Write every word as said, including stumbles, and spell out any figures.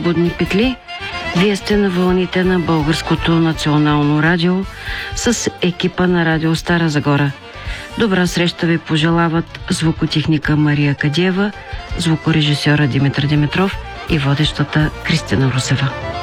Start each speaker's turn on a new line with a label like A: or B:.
A: Будни петли. Вие сте на вълните на Българското национално радио с екипа на Радио Стара Загора. Добра среща ви пожелават звукотехника Мария Кадиева, звукорежисьора Димитър Димитров и водещата Кристина Русева.